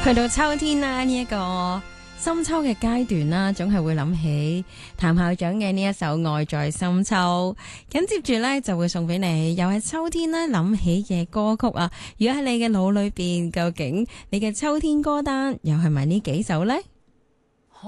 去到秋天啦，呢一個深秋嘅階段啦，總係會諗起譚校長嘅呢一首《愛在深秋》。咁接住呢，就會送俾你，又係秋天咧諗起嘅歌曲啊！如果喺你嘅腦裏邊，究竟你嘅秋天歌單又係咪呢幾首呢？